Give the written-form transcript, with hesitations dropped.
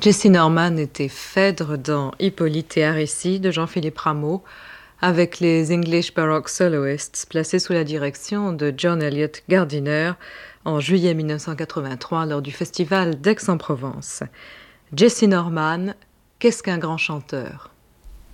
Jessye Norman était Phèdre dans Hippolyte et Aricie de Jean-Philippe Rameau, avec les English Baroque Soloists placés sous la direction de John Eliot Gardiner en juillet 1983 lors du festival d'Aix-en-Provence. Jessye Norman, qu'est-ce qu'un grand chanteur ?